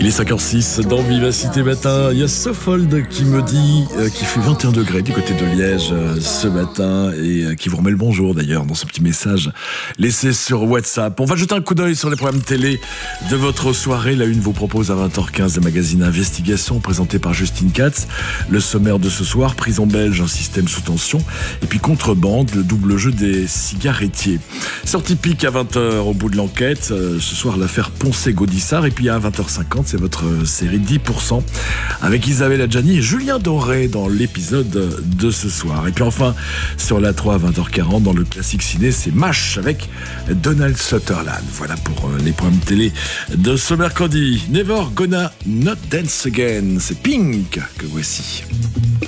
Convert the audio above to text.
est 5h06 dans Vivacité Matin. Il y a Sofold qui me dit qu'il fait 21 degrés du côté de Liège ce matin et qui vous remet le bonjour d'ailleurs dans ce petit message laissé sur WhatsApp. On va jeter un coup d'œil sur les programmes télé de votre soirée. La Une vous propose à 20h15 le magazine Investigation présenté par Justine Katz. Le sommaire de ce soir, prison belge, un système sous tension. Et puis contrebande, le double jeu des cigarettiers. Sortie pique à 20h au bout de l'enquête. Ce soir, l'affaire Poncet-Gaudissart. Et puis à 20h50, c'est votre série 10% avec Isabelle Adjani et Julien Doré dans l'épisode de ce soir. Et puis enfin, sur la 3 à 20h40, dans le classique ciné, c'est MASH avec Donald Sutherland. Voilà pour les programmes télé de ce mercredi. Never Gonna Not Dance Again. C'est Pink que voici.